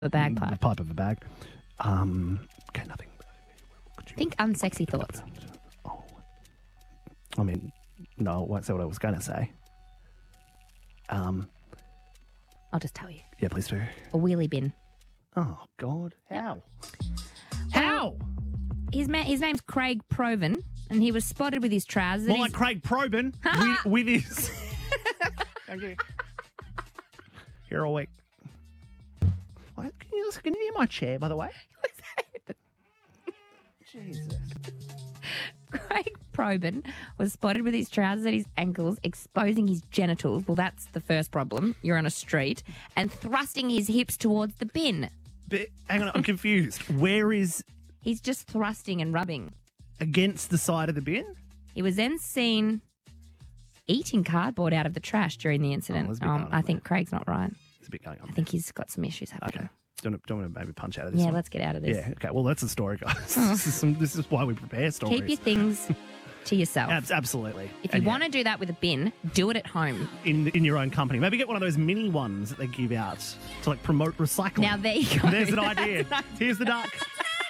A bagpipe. The pipe of a bag. Okay, nothing. Think unsexy thoughts. Oh. I mean, no, I won't say what I was going to say. I'll just tell you. Yeah, please do. A wheelie bin. Oh, God. How? How? His name's Craig Proven, and he was spotted with his trousers. More like Craig Probin with his... Thank you. Here all week. Can you hear my chair, by the way? Jesus. Craig Proben was spotted with his trousers at his ankles, exposing his genitals. Well, that's the first problem. You're on a street. And thrusting his hips towards the bin. But, hang on, I'm confused. Where is... He's just thrusting and rubbing. Against the side of the bin? He was then seen eating cardboard out of the trash during the incident. there's a bit going on I think Craig's not right. There's a bit going on. I think he's got some issues happening. Okay. Don't want to maybe punch out of this Yeah, one? let's get out of this. Yeah, okay. Well, that's the story, guys. This is why we prepare stories. Keep your things to yourself. Absolutely. If you want to do that with a bin, do it at home. In your own company. Maybe get one of those mini ones that they give out to like promote recycling. Now, there you go. There's an idea. Here's the duck.